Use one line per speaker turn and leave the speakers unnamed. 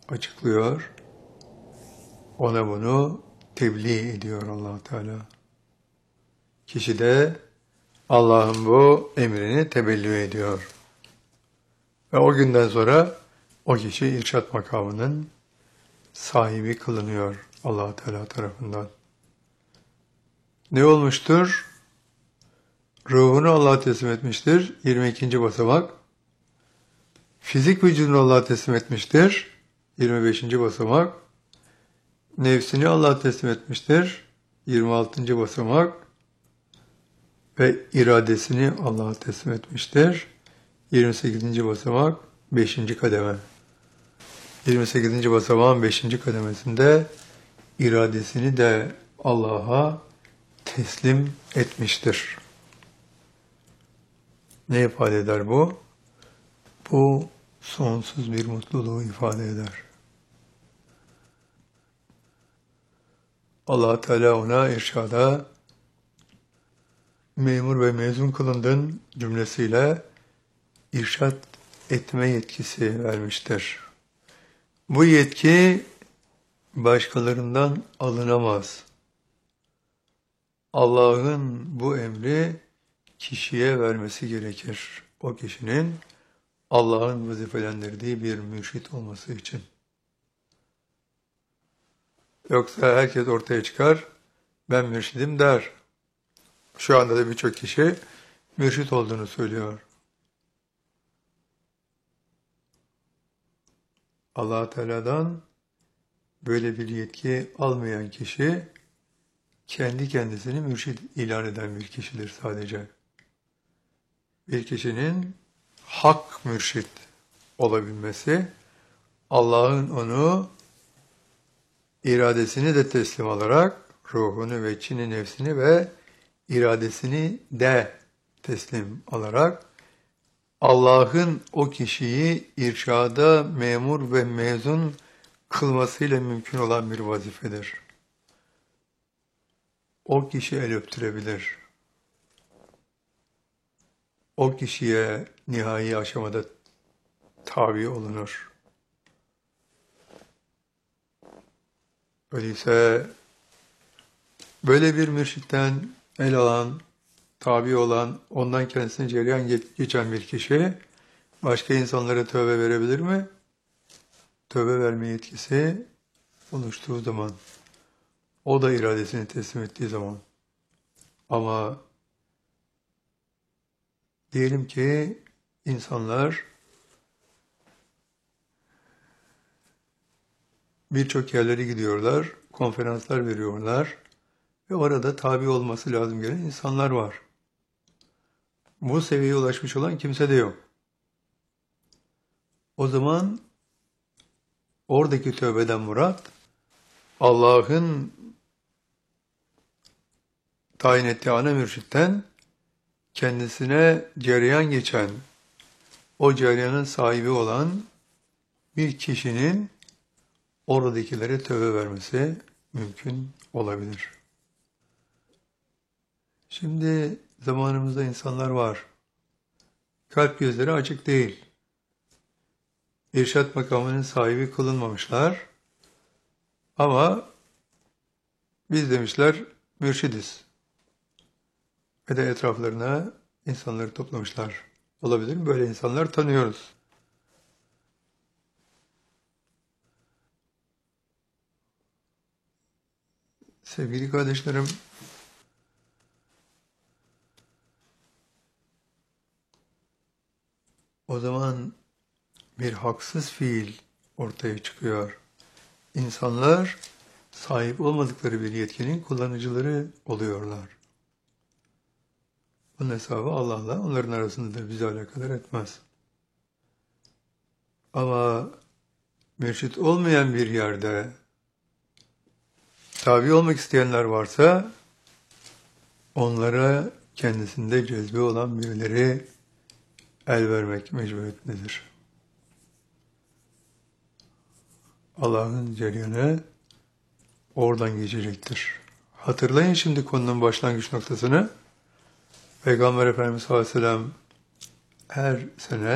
açıklıyor. Ona bunu tebliğ ediyor Allah Teala. Kişi de Allah'ın bu emrini tebliğ ediyor. Ve o günden sonra o kişi irşad makamının sahibi kılınıyor Allah Teala tarafından. Ne olmuştur? Ruhunu Allah'a teslim etmiştir. 22. basamak. Fizik vücudunu Allah'a teslim etmiştir. 25. basamak. Nefsini Allah'a teslim etmiştir. 26. basamak. Ve iradesini Allah'a teslim etmiştir. 28. basamak. 5. kademe. 28. basamağın 5. kademesinde iradesini de Allah'a teslim etmiştir. Ne ifade eder bu? Bu sonsuz bir mutluluğu ifade eder. Allah Teala ona irşada memur ve mezun kılındın cümlesiyle irşad etme yetkisi vermiştir. Bu yetki başkalarından alınamaz. Allah'ın bu emri kişiye vermesi gerekir. O kişinin Allah'ın vazifelendirdiği bir mürşit olması için. Yoksa herkes ortaya çıkar, ben mürşidim der. Şu anda da birçok kişi mürşit olduğunu söylüyor. Allah Teala'dan böyle bir yetki almayan kişi kendi kendisini mürşit ilan eden bir kişidir sadece. Bir kişinin hak mürşit olabilmesi, Allah'ın onu iradesini de teslim alarak, ruhunu ve içini, nefsini ve iradesini de teslim alarak, Allah'ın o kişiyi irşada memur ve mezun kılmasıyla mümkün olan bir vazifedir. O kişi el öptürebilir. O kişiye nihai aşamada tabi olunur. Öyleyse böyle bir mürşitten el alan, tabi olan, ondan kendisine cereyan geçen bir kişi başka insanlara tövbe verebilir mi? Tövbe verme yetkisi oluştuğu zaman, o da iradesini teslim ettiği zaman. Ama diyelim ki insanlar birçok yerlere gidiyorlar, konferanslar veriyorlar ve orada tabi olması lazım gelen insanlar var. Bu seviyeye ulaşmış olan kimse de yok. O zaman oradaki tövbeden murat, Allah'ın tayin ettiği ana mürşitten kendisine cereyan geçen, o cereyanın sahibi olan bir kişinin oradakilere tövbe vermesi mümkün olabilir. Şimdi zamanımızda insanlar var. Kalp gözleri açık değil. İrşad makamının sahibi kılınmamışlar. Ama biz demişler mürşidiz. Ve de etraflarına insanları toplamışlar. Olabilir mi? Böyle insanlar tanıyoruz. Sevgili kardeşlerim, o zaman bir haksız fiil ortaya çıkıyor. İnsanlar sahip olmadıkları bir yetkinin kullanıcıları oluyorlar. Bunun hesabı Allah'la, onların arasında bizi alakadar etmez. Ama mürşit olmayan bir yerde tabi olmak isteyenler varsa onlara kendisinde cezbe olan birileri el vermek mecburiyetindedir. Allah'ın cereyanı oradan geçecektir. Hatırlayın şimdi konunun başlangıç noktasını. Peygamber Efendimiz sallallahu aleyhi ve sellem her sene